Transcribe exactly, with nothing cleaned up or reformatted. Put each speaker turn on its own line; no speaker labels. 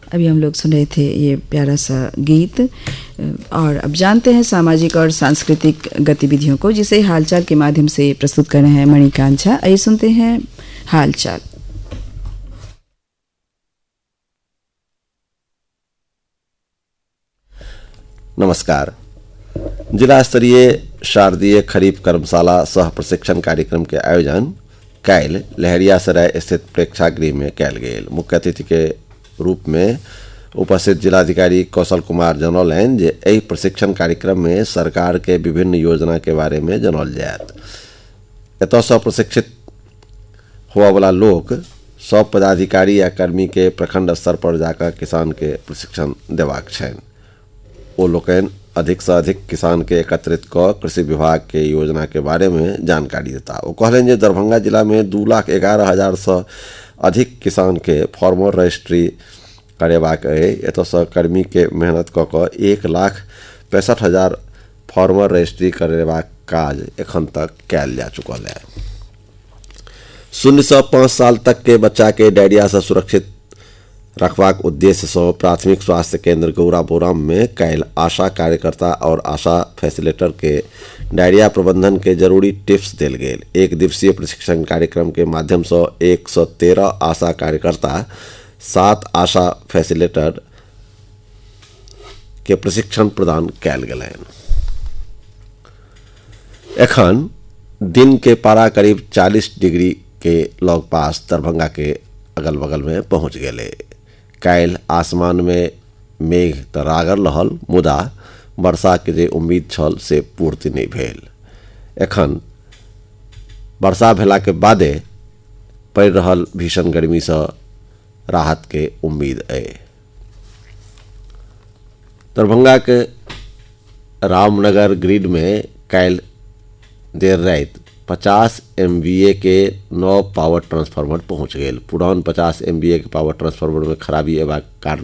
अभी हम लोग सुन रहे थे ये प्यारा सा गीत। और अब जानते हैं सामाजिक और सांस्कृतिक गतिविधियों को, जिसे हालचाल के माध्यम से प्रस्तुत कर रहे हैं मणिकांत झा। आइए सुनते हैं हालचाल।
नमस्कार। जिला स्तरीय शारदीय खरीफ कर्मशाला सह प्रशिक्षण कार्यक्रम के आयोजन काल्हि लहरियासराय स्थित प्रेक्षागृह में कयल गेल। मुख्य अतिथि के रूप में उपस्थित जिलाधिकारी कौशल कुमार जनौलनि जे एहि प्रशिक्षण कार्यक्रम में सरकार के विभिन्न योजना के बारे में जनौल जायत। एतय सँ प्रशिक्षित होबय वाला लोक सब पदाधिकारी या कर्मी के प्रखंड स्तर पर जाकर किसान के प्रशिक्षण देबाक छनि। ओ लोकनि अधिक से अधिक किसान के एकत्रित क कृषि विभाग के योजना के बारे में जानकारी देता। वो कहलनि जे दरभंगा जिला में दू लाख ग्यारह हजार से अधिक किसान के फार्मर रजिस्ट्री करेबाक है। एतय से कर्मी के मेहनत क क एक लाख पैंसठ हजार फार्मर रजिस्ट्री करेबाक काज एखन तक कयल जा चुकल है। शून्य से पाँच साल तक के बच्चा के डायरिया से सुरक्षित रखबाक उद्देश्य से प्राथमिक स्वास्थ्य केंद्र गौराबोराम में काल्हि आशा कार्यकर्ता और आशा फैसिलिटेटर के डायरिया प्रबंधन के जरूरी टिप्स देल गेल। एक दिवसीय प्रशिक्षण कार्यक्रम के माध्यम से एक सौ तेरह आशा कार्यकर्ता सात आशा फैसिलिटेटर के प्रशिक्षण प्रदान कयल गेलनि। एखन दिन के पारा करीब चालीस डिग्री के लग पास दरभंगा के अगल बगल में पहुंच गए। काल्हि आसमान में मेघ तऽ लागल रहल, मुदा वर्षा के जे उम्मीद छल से पूर्ति नहीं भेल। एखन वर्षा भेला के बादे पड़ि रहल भीषण गर्मी से राहत के उम्मीद है। दरभंगा के रामनगर ग्रिड में काल्हि देर रात पचास एम वी ए के नौ पावर ट्रांसफार्मर पहुंच गए। पुरान पचास एम वी ए के पावर ट्रांसफार्मर में खराबी एवं कारण